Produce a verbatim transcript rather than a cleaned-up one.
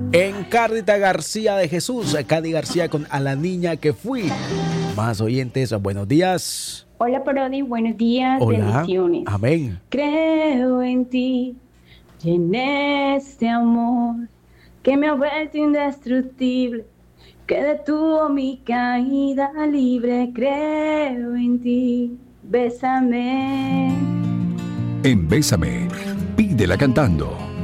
En Cárdita García de Jesús, Cady García con A la niña que fui. Más oyentes, buenos días. Hola Parodi, buenos días, Hola. bendiciones. Amén. Creo en ti y en este amor que me ha vuelto indestructible, que detuvo mi caída libre. Creo en ti, bésame. En Bésame, pídela cantando.